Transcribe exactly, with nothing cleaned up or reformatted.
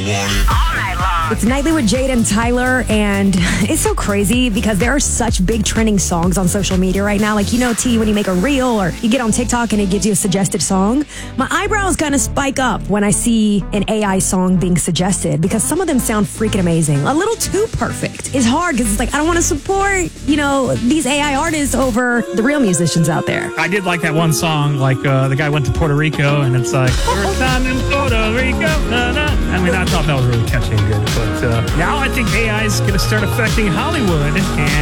want it all night long. It's Nightly with Jade and Tyler, and it's so crazy because there are such big trending songs on social media right now. Like, you know, T, when you make a reel or you get on TikTok and it gives you a suggested song, my eyebrows kind of spike up when I see an A I song being suggested because some of them sound freaking amazing. A little too perfect. It's hard because it's like, I don't want to support, you know, these A I artists over the real musicians out there. I did like that one song, like uh, the guy went to Puerto Rico and it's like, first time in Puerto Rico. Na, na. I mean, I thought that was really catchy and good. But uh, now I think A I is going to start affecting Hollywood. And